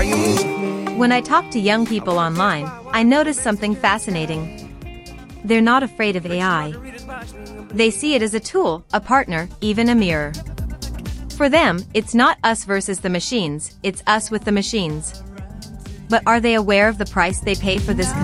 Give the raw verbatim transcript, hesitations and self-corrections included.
Are you with me? When I talk to young people online, I notice something fascinating. They're not afraid of A I. They see it as a tool, a partner, even a mirror. For them, it's not us versus the machines, it's us with the machines. But are they aware of the price they pay for this